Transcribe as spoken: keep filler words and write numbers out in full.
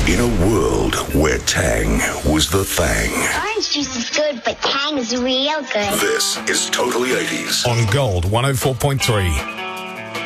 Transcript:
In a world where Tang was the thing. Orange juice is good, but Tang is real good. This is Totally eighties. On Gold one oh four point three.